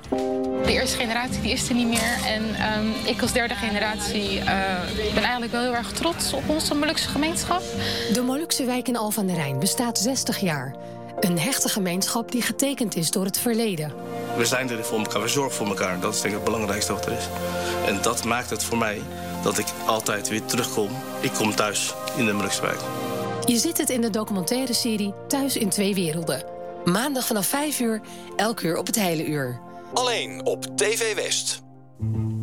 De eerste generatie die is er niet meer. En ik als derde generatie ben eigenlijk wel heel erg trots op onze Molukse gemeenschap. De Molukse wijk in Alphen aan de Rijn bestaat 60 jaar. Een hechte gemeenschap die getekend is door het verleden. We zijn er voor elkaar, we zorgen voor elkaar. Dat is denk ik het belangrijkste wat er is. En dat maakt het voor mij dat ik altijd weer terugkom. Ik kom thuis in de Molukse wijk. Je ziet het in de documentaire serie Thuis in twee werelden. Maandag vanaf 5 uur, elk uur op het hele uur. Alleen op TV West.